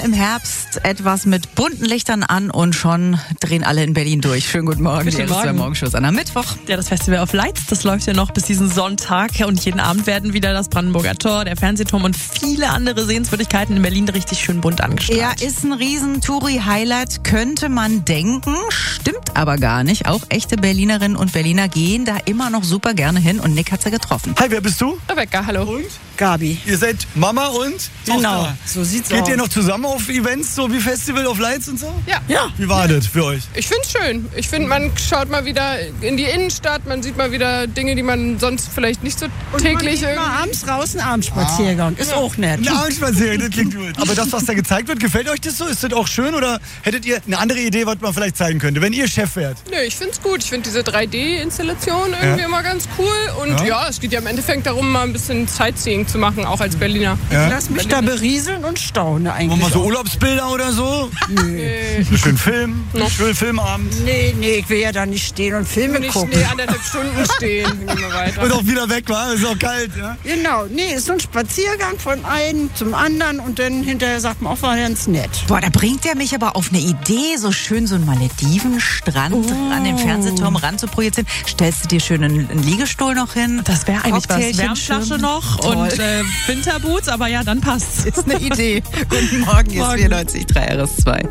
im Herbst, etwas mit bunten Lichtern an und schon drehen alle in Berlin durch. Schönen guten Morgen. Guten Morgen. Der Morgenshow an einem Mittwoch. Ja, das Festival of Lights, das läuft ja noch bis diesen Sonntag und jeden Abend werden wieder das Brandenburger Tor, der Fernsehturm und viele andere Sehenswürdigkeiten in Berlin richtig schön bunt angestrahlt. Ja, ist ein riesen Touri-Highlight, könnte man denken, stimmt aber gar nicht. Auch echte Berlinerinnen und Berliner gehen da immer noch super gerne hin und Nick hat sie getroffen. Hi, wer bist du? Rebecca, hallo. Und? Gabi. Ihr seid Mama und Genau, Tochter. so sieht's aus. Geht ihr noch zusammen auf Events, so wie Festival of Lights und so? Ja. Wie war das für euch? Ich find's schön. Ich finde, man schaut mal wieder in die Innenstadt, man sieht mal wieder Dinge, die man sonst vielleicht nicht so täglich Man geht mal abends raus, einen Abendspaziergang. Ist auch nett. Ein Abendspaziergang, das klingt gut. Aber das, was da gezeigt wird, gefällt euch das so? Ist das auch schön oder hättet ihr eine andere Idee, was man vielleicht zeigen könnte, wenn ihr Chef wärt? Nö, ich find's gut. Ich finde diese 3D-Installation irgendwie immer ganz cool. Und ja, es geht ja im Endeffekt darum, mal ein bisschen Sightseeing zu machen, auch als Berliner. Ja? Lass mich da berieseln und staune eigentlich. Wollen wir so auch. Urlaubsbilder oder so? Nee. Einen schönen Film, einen schönen Filmabend. Nee, ich will ja da nicht stehen und Filme Nicht gucken. 1,5 Stunden stehen. Gehen wir weiter. Und auch wieder weg, war? Ist auch kalt, ja? Genau, nee, ist so ein Spaziergang von einem zum anderen und dann hinterher sagt man auch, war ganz nett. Boah, da bringt er mich aber auf eine Idee, so schön so einen Maledivenstrand an den Fernsehturm ran zu projizieren. Stellst du dir schön einen Liegestuhl noch hin? Das wäre eigentlich was. Cocktailchen, Wärmflasche schön. noch Toll. und Winterboots, aber ja, dann passt's. Ist eine Idee. Guten Morgen, hier ist 94.3 RS2.